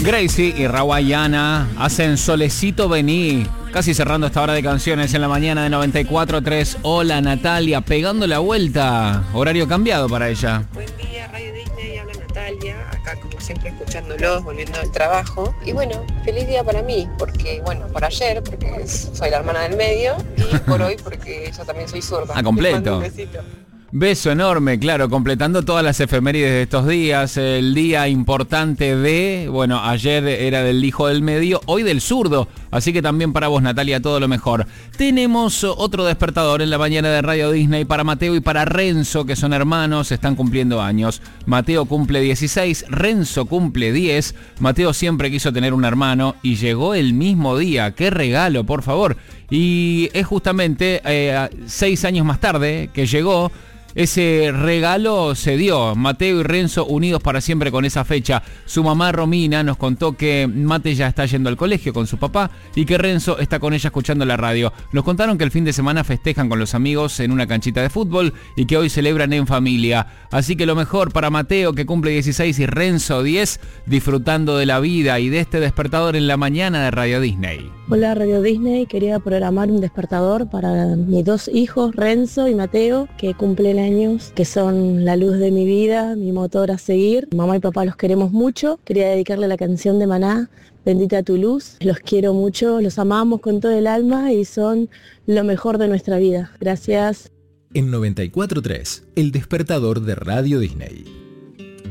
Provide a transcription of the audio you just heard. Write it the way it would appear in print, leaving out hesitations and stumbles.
Gracie y Rawayana hacen Solecito Vení. Casi cerrando esta hora de canciones en la mañana de 94.3. Hola Natalia, pegando la vuelta. Horario cambiado para ella. Buen día, Radio Disney, habla Natalia. Acá como siempre escuchándolos, volviendo del trabajo. Y bueno, feliz día para mí, porque bueno, por ayer, porque soy la hermana del medio. Y por hoy, porque yo también soy zurda. Ah, completo. Les mando un besito. Beso enorme, claro, completando todas las efemérides de estos días. El día importante de, bueno, ayer era del hijo del medio, hoy del zurdo. Así que también para vos, Natalia, todo lo mejor. Tenemos otro despertador en la mañana de Radio Disney para Mateo y para Renzo, que son hermanos, están cumpliendo años. Mateo cumple 16, Renzo cumple 10. Mateo siempre quiso tener un hermano y llegó el mismo día. ¡Qué regalo, por favor! Y es justamente 6 años más tarde que llegó. Ese regalo se dio, Mateo y Renzo unidos para siempre con esa fecha. Su mamá Romina nos contó que Mate ya está yendo al colegio con su papá y que Renzo está con ella escuchando la radio. Nos contaron que el fin de semana festejan con los amigos en una canchita de fútbol y que hoy celebran en familia. Así que lo mejor para Mateo, que cumple 16, y Renzo 10, disfrutando de la vida y de este despertador en la mañana de Radio Disney. Hola Radio Disney, quería programar un despertador para mis 2 hijos, Renzo y Mateo, que cumplen años, que son la luz de mi vida, mi motor a seguir. Mamá y papá los queremos mucho. Quería dedicarle la canción de Maná, Bendita tu luz. Los quiero mucho, los amamos con todo el alma y son lo mejor de nuestra vida. Gracias. En 94.3, el despertador de Radio Disney.